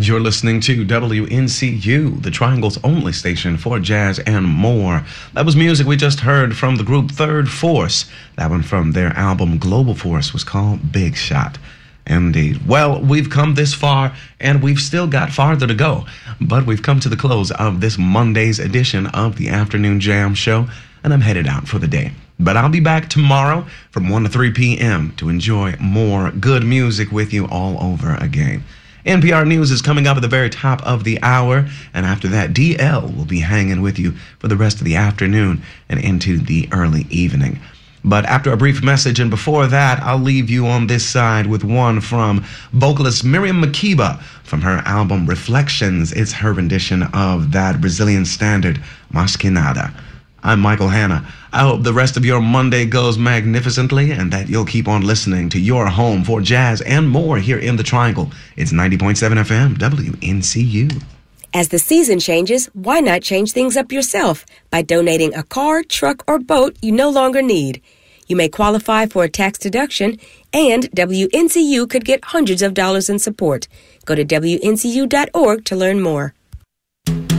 You're listening to WNCU, the Triangle's only station for jazz and more. That was music we just heard from the group Third Force. That one from their album Global Force was called Big Shot. Indeed. Well, we've come this far, and we've still got farther to go. But we've come to the close of this Monday's edition of the Afternoon Jam Show, and I'm headed out for the day. But I'll be back tomorrow from 1 to 3 p.m. to enjoy more good music with you all over again. NPR News is coming up at the very top of the hour, and after that, DL will be hanging with you for the rest of the afternoon and into the early evening. But after a brief message and before that, I'll leave you on this side with one from vocalist Miriam Makeba from her album Reflections. It's her rendition of that Brazilian standard, Mas Que Nada. I'm Michael Hanna. I hope the rest of your Monday goes magnificently and that you'll keep on listening to your home for jazz and more here in the Triangle. It's 90.7 FM, WNCU. As the season changes, why not change things up yourself by donating a car, truck, or boat you no longer need? You may qualify for a tax deduction, and WNCU could get hundreds of dollars in support. Go to WNCU.org to learn more.